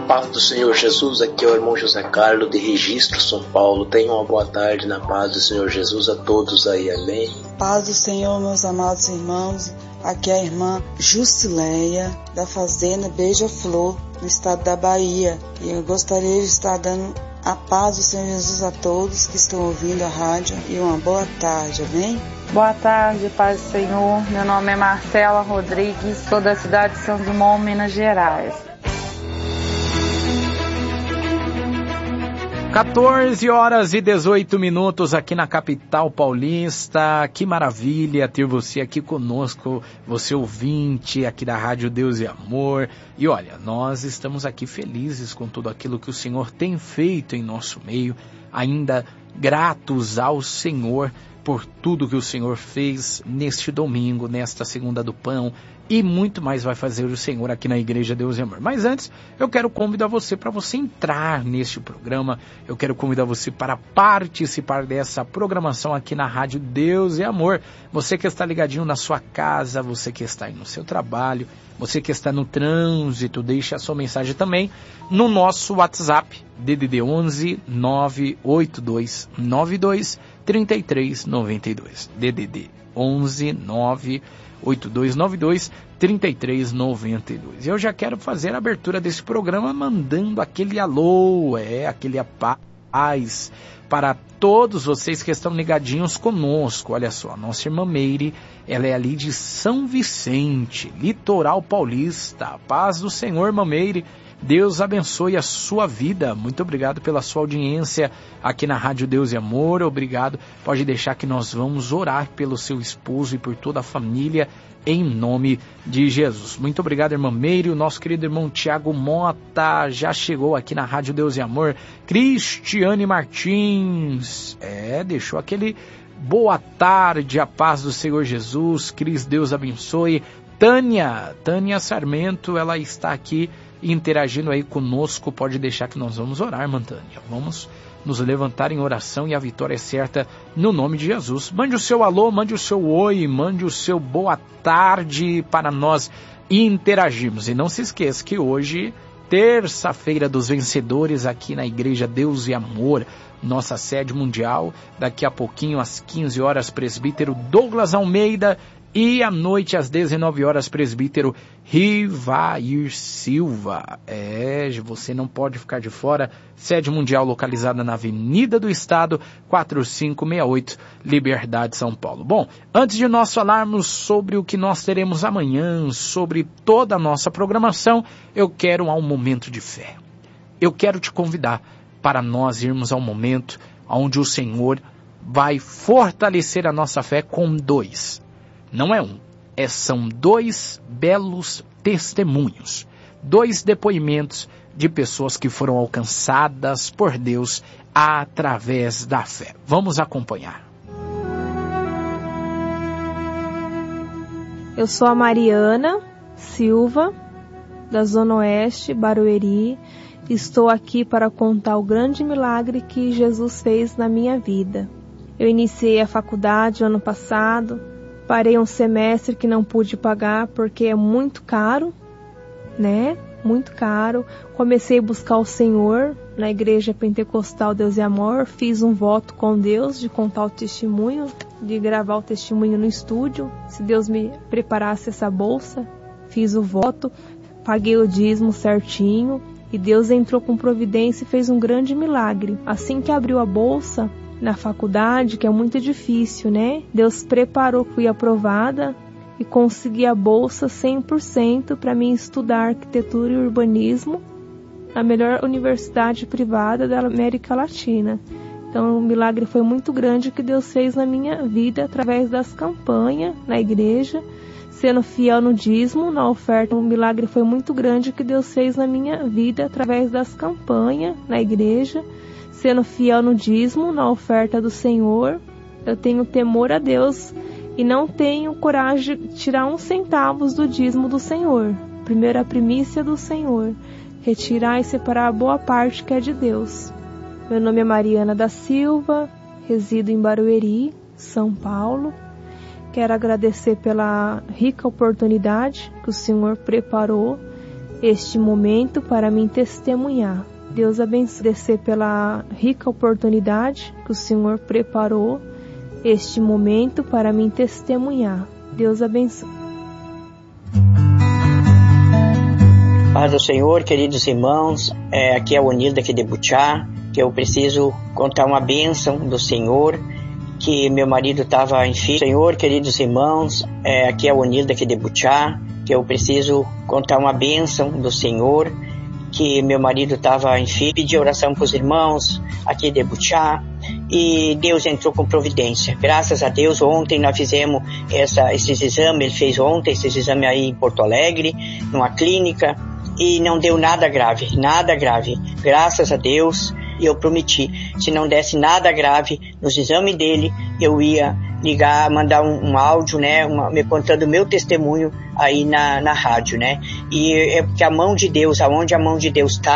paz do Senhor Jesus, aqui é o irmão José Carlos de Registro, São Paulo. Tenham uma boa tarde na paz do Senhor Jesus a todos aí, amém. Paz do Senhor, meus amados irmãos, aqui é a irmã Jusileia, da fazenda Beija-Flor, no estado da Bahia. E eu gostaria de estar dando a paz do Senhor Jesus a todos que estão ouvindo a rádio e uma boa tarde, amém? Boa tarde, paz do Senhor. Meu nome é Marcela Rodrigues, sou da cidade de São Dumont, Minas Gerais. 14h18 aqui na capital paulista. Que maravilha ter você aqui conosco, você ouvinte aqui da Rádio Deus e Amor. E olha, nós estamos aqui felizes com tudo aquilo que o Senhor tem feito em nosso meio, ainda gratos ao Senhor por tudo que o Senhor fez neste domingo, nesta Segunda do Pão, e muito mais vai fazer o Senhor aqui na Igreja Deus e Amor. Mas antes, eu quero convidar você para você entrar neste programa, eu quero convidar você para participar dessa programação aqui na Rádio Deus e Amor. Você que está ligadinho na sua casa, você que está aí no seu trabalho, você que está no trânsito, deixe a sua mensagem também no nosso WhatsApp, DDD 11 982 92 3392. DDD 11 98292 3392. Eu já quero fazer a abertura desse programa mandando aquele alô, aquele paz para todos vocês que estão ligadinhos conosco. Olha só, nossa irmã Meire, ela é ali de São Vicente, litoral paulista. Paz do Senhor, irmã Meire. Deus abençoe a sua vida. Muito obrigado pela sua audiência aqui na Rádio Deus e Amor. Obrigado. Pode deixar que nós vamos orar pelo seu esposo e por toda a família em nome de Jesus. Muito obrigado, irmã Meire. O nosso querido irmão Tiago Mota já chegou aqui na Rádio Deus e Amor. Cristiane Martins, deixou aquele boa tarde, a paz do Senhor Jesus. Cris, Deus abençoe. Tânia Sarmento, ela está aqui interagindo aí conosco. Pode deixar que nós vamos orar, irmã Tânia. Vamos nos levantar em oração e a vitória é certa no nome de Jesus. Mande o seu alô, mande o seu oi, mande o seu boa tarde para nós interagirmos. E não se esqueça que hoje, terça-feira dos vencedores aqui na Igreja Deus e Amor, nossa sede mundial, daqui a pouquinho às 15 horas, presbítero Douglas Almeida, e à noite, às 19 horas, presbítero Rivair Silva. Você não pode ficar de fora. Sede mundial localizada na Avenida do Estado, 4568, Liberdade, São Paulo. Bom, antes de nós falarmos sobre o que nós teremos amanhã, sobre toda a nossa programação, eu quero um momento de fé. Eu quero te convidar para nós irmos ao momento onde o Senhor vai fortalecer a nossa fé com dois. Não é um, são dois belos testemunhos, dois depoimentos de pessoas que foram alcançadas por Deus através da fé. Vamos acompanhar. Eu sou a Mariana Silva, da Zona Oeste, Barueri. Estou aqui para contar o grande milagre que Jesus fez na minha vida. Eu iniciei a faculdade ano passado. Parei um semestre que não pude pagar porque é muito caro, né? Muito caro. Comecei a buscar o Senhor na Igreja Pentecostal Deus e Amor. Fiz um voto com Deus de contar o testemunho, de gravar o testemunho no estúdio. Se Deus me preparasse essa bolsa, fiz o voto, paguei o dízimo certinho e Deus entrou com providência e fez um grande milagre. Assim que abriu a bolsa, na faculdade, que é muito difícil, né? Deus preparou, fui aprovada e consegui a bolsa 100% para mim estudar arquitetura e urbanismo na melhor universidade privada da América Latina. Então o milagre foi muito grande que Deus fez na minha vida através das campanhas na igreja, sendo fiel no dízimo, na oferta. O milagre foi muito grande que Deus fez na minha vida através das campanhas na igreja, sendo fiel no dízimo, na oferta do Senhor. Eu tenho temor a Deus e não tenho coragem de tirar 1 centavo do dízimo do Senhor. Primeiro a primícia do Senhor, retirar e separar a boa parte que é de Deus. Meu nome é Mariana da Silva, resido em Barueri, São Paulo. Quero agradecer pela rica oportunidade que o Senhor preparou este momento para mim testemunhar. Deus abençoe pela rica oportunidade que o Senhor preparou, este momento para mim testemunhar. Deus abençoe. Paz do Senhor, queridos irmãos, aqui é o Onildo aqui de Butiá, que eu preciso contar uma bênção do Senhor, que meu marido estava enfermo. Senhor, queridos irmãos, aqui é o Onildo aqui de Butiá, que eu preciso contar uma bênção do Senhor, que meu marido estava enfermo. Pedi oração para os irmãos aqui de Butiá e Deus entrou com providência. Graças a Deus, ontem nós fizemos esses exames, ele fez ontem esses exames aí em Porto Alegre, numa clínica, e não deu nada grave. Graças a Deus, e eu prometi, se não desse nada grave nos exames dele, eu ia ligar, mandar um áudio, né, me contando o meu testemunho aí na rádio, né, e é porque a mão de Deus, aonde a mão de Deus está,